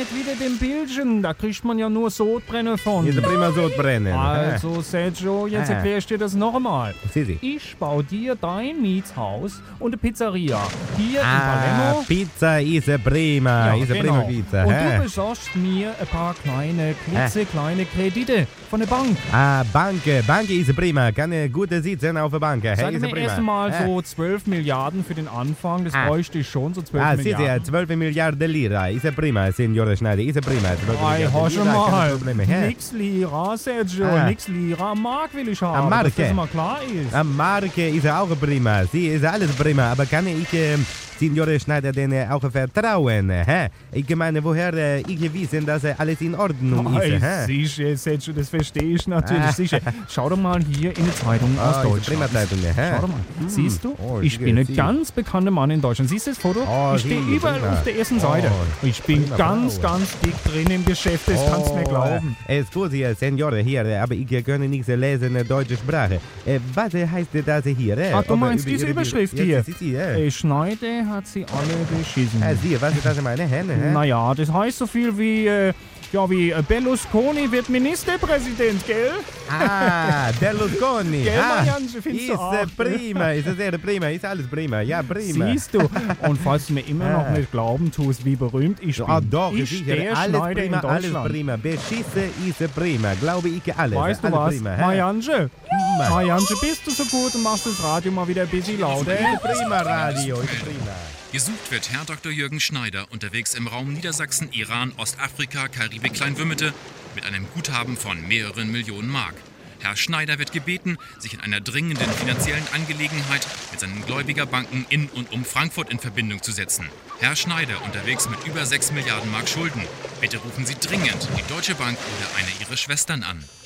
nicht wieder dem Bildchen. Da kriegt man ja nur Sodbrennen von. Ist prima Sodbrennen. Also, Sergio, jetzt erkläre ich dir das noch einmal. Sie. Ich baue dir dein Mietshaus und eine Pizzeria. Hier in Palermo. Pizza ist prima. Ja, Ist genau. prima Pizza. Und du besorgst mir ein paar klitzekleine Kredite von der Bank. Bank ist prima. Kann gut sitzen auf der Bank. Sag Ist mir prima. erst mal so 12 Milliarden für den Anfang. Das bräuchte ich schon, so 12 Sì, Milliarden. 12 Milliarden Lira. Ist prima, Signore Schneider. Ist prima. 12 Ei, Milliarden hör schon Lira, mal. keine Probleme. Nix Lira, Sergio. Nix Lira. Mark will ich haben. Marke. Dass das mal klar ist. Marke ist auch prima. Sie ist alles prima. Aber kann ich Signore Schneider denn auch vertrauen? Ich meine, woher ich wissen, dass alles in Ordnung ist? Sicher, Sergio, das verstehe ich natürlich. Sicher. Schau doch mal hier in die Zeitung aus Deutschland. Prima Zeitung, Schau doch mal. Siehst du? Ich bin ein ganz bekannter Mann in Deutschland. Siehst du das Foto? Ich stehe überall auf der ersten Seite. Ich bin ganz dick drin im Geschäft. Das kannst du mir glauben. Scusi, Signore, hier, aber ich kann nicht lesen deutsche Sprache. Was heißt das hier? Du meinst diese Überschrift hier? Ja, Schneider hat sie alle beschissen. Sie, was ist das meine Hände? Naja, das heißt so viel wie Berlusconi wird Ministerpräsident, gell? Berlusconi. Gell, Marianne, findest du auch? Ist prima, ist sehr prima, ist alles prima, ja, prima. Siehst du? Und falls du mir immer noch nicht glauben tust, wie berühmt ich bin. Doch, ich sicher, der alles Schneider prima, in alles Deutschland. prima. Beschissen ist prima, glaube ich alles. Weißt du alles was, prima, Marianne? Marianne, bist du so gut und machst das Radio mal wieder ein bisschen lauter? Prima Radio, ist prima. Gesucht wird Herr Dr. Jürgen Schneider, unterwegs im Raum Niedersachsen, Iran, Ostafrika, Karibik, Kleinwümmete, mit einem Guthaben von mehreren Millionen Mark. Herr Schneider wird gebeten, sich in einer dringenden finanziellen Angelegenheit mit seinen Gläubigerbanken in und um Frankfurt in Verbindung zu setzen. Herr Schneider, unterwegs mit über 6 Milliarden Mark Schulden. Bitte rufen Sie dringend die Deutsche Bank oder eine Ihrer Schwestern an.